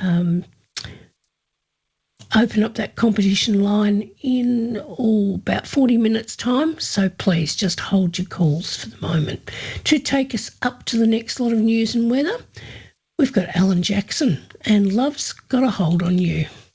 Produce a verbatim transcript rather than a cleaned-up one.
um, open up that competition line in oh, about forty minutes' time, so please just hold your calls for the moment. To take us up to the next lot of news and weather, we've got Alan Jackson and Love's Got a Hold on You.